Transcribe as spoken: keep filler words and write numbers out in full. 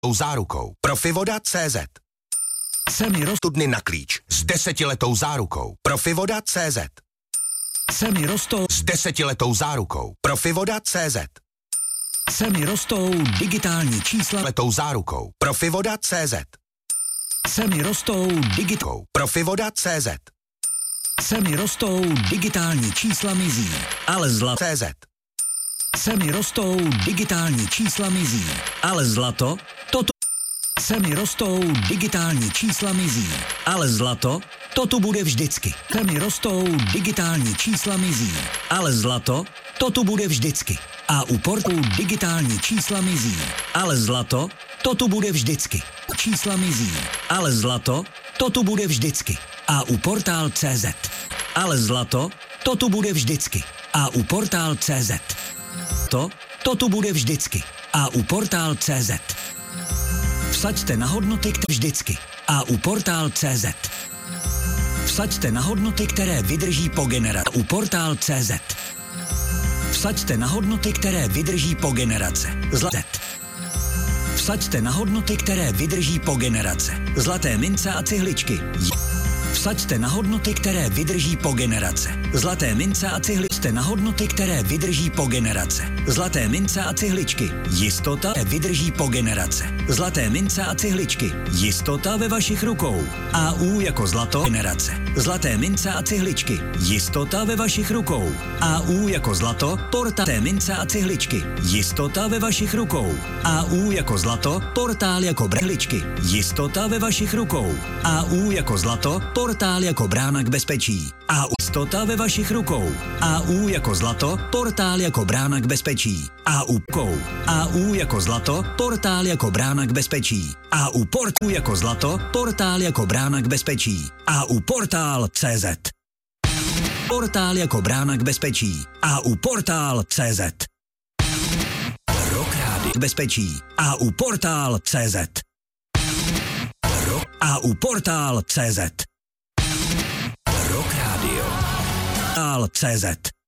zárukou. Profivoda tečka cé zet. Ceny rostou Dny na klíč s desetiletou zárukou. Profivoda tečka cé zet. Ceny rostou S desetiletou zárukou. Profivoda tečka cé zet. Ceny rostou digitální čísla Letou zárukou. Profivoda tečka cé zet. Ceny rostou digitální Profivoda tečka cé zet. Ceny rostou digitální čísla mizí. Ale zlato cé zet. Ceny rostou digitální čísla mizí. Ale zlato to tu Ceny rostou digitální čísla mizí. Ale zlato to tu bude vždycky. Ceny rostou digitální čísla mizí. Ale zlato to tu bude vždycky. A u portu digitální čísla mizí. Ale zlato to tu bude vždycky. Čísla mizí. Ale zlato to tu bude vždycky. A u portál tečka cé zet. Ale zlato to tu bude vždycky. A u portál tečka cé zet. To, to tu bude vždycky. A u portál tečka cé zet. Vsaďte na hodnoty, které vždycky. A u portál tečka cé zet. Vsaďte na hodnoty, které vydrží po generaci. U portál tečka cé zet. Vsaďte na hodnoty, které vydrží po generace. Zlaté. Vsaďte na hodnoty, které vydrží po generace. Zlaté mince a cihličky. Vsaďte na hodnoty, které vydrží po generace. Zlaté mince a cihličky na hodnoty, které vydrží po generace. Zlaté mince a cihličky. Jistota vydrží po generace. Zlaté mince a cihličky. Jistota ve vašich rukou. A U jako zlato generace. Zlaté mince a cihličky. Jistota ve vašich rukou. A U jako zlato portál mince a cihličky. Jistota ve vašich rukou. A U jako zlato portál jako brhličky. Jistota ve vašich rukou. A U jako zlato portál jako brána k bezpečí. A jistota ve vašich rukou. A U jako zlato, portál jako brána k bezpečí. A U kou. A U jako zlato, portál jako brána k bezpečí. A U portu jako zlato, portál jako brána k bezpečí. A U portál tečka cé zet. Portál jako brána k bezpečí. A U portál tečka cé zet. Rock rádio k bezpečí. A U portál tečka cé zet. A U portál tečka cé zet. Rock rádio. Portál tečka cé zet.